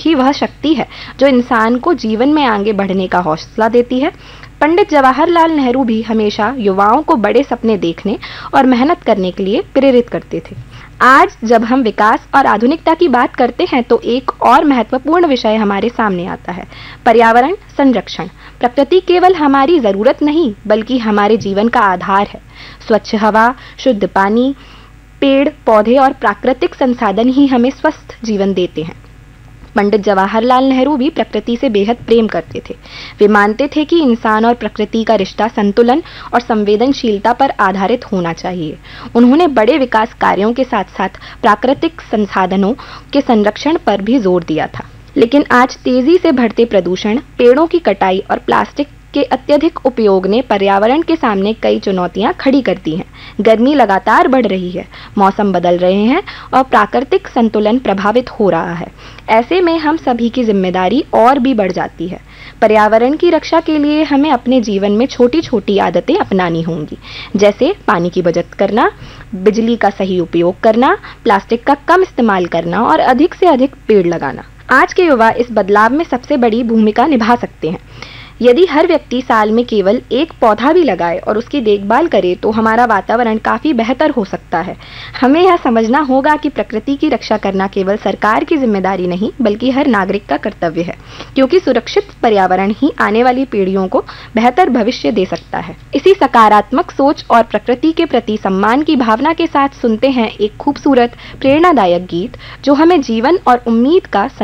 ही वह शक्ति है जो इंसान को जीवन में आगे बढ़ने का हौसला देती है। पंडित जवाहरलाल नेहरू भी हमेशा युवाओं को बड़े सपने देखने और मेहनत करने के लिए प्रेरित करते थे। आज जब हम विकास और आधुनिकता की बात करते हैं तो एक और महत्वपूर्ण विषय हमारे सामने आता है, पर्यावरण संरक्षण। प्रकृति केवल हमारी जरूरत नहीं बल्कि हमारे जीवन का आधार है। स्वच्छ हवा, शुद्ध पानी, पेड़ पौधे और प्राकृतिक संसाधन ही हमें स्वस्थ जीवन देते हैं। पंडित जवाहरलाल नेहरू भी प्रकृति से बेहद प्रेम करते थे। वे मानते थे कि इंसान और प्रकृति का रिश्ता संतुलन और संवेदनशीलता पर आधारित होना चाहिए। उन्होंने बड़े विकास कार्यों के साथ साथ प्राकृतिक संसाधनों के संरक्षण पर भी जोर दिया था। लेकिन आज तेजी से बढ़ते प्रदूषण, पेड़ों की कटाई और प्लास्टिक के अत्यधिक उपयोग ने पर्यावरण के सामने कई चुनौतियां खड़ी कर दी हैं। गर्मी लगातार बढ़ रही है, मौसम बदल रहे हैं और प्राकृतिक संतुलन प्रभावित हो रहा है। ऐसे में हम सभी की जिम्मेदारी और भी बढ़ जाती है। पर्यावरण की रक्षा के लिए हमें अपने जीवन में छोटी छोटी आदतें अपनानी होंगी, जैसे पानी की बचत करना, बिजली का सही उपयोग करना, प्लास्टिक का कम इस्तेमाल करना और अधिक से अधिक पेड़ लगाना। आज के युवा इस बदलाव में सबसे बड़ी भूमिका निभा सकते हैं। यदि हर व्यक्ति साल में केवल एक पौधा भी लगाए और उसकी देखभाल करे तो हमारा वातावरण काफी बेहतर हो सकता है। हमें यह समझना होगा कि प्रकृति की रक्षा करना केवल सरकार की जिम्मेदारी नहीं बल्कि हर नागरिक का कर्तव्य है, क्योंकि सुरक्षित पर्यावरण ही आने वाली पीढ़ियों को बेहतर भविष्य दे सकता है। इसी सकारात्मक सोच और प्रकृति के प्रति सम्मान की भावना के साथ सुनते हैं एक खूबसूरत प्रेरणादायक गीत जो हमें जीवन और उम्मीद का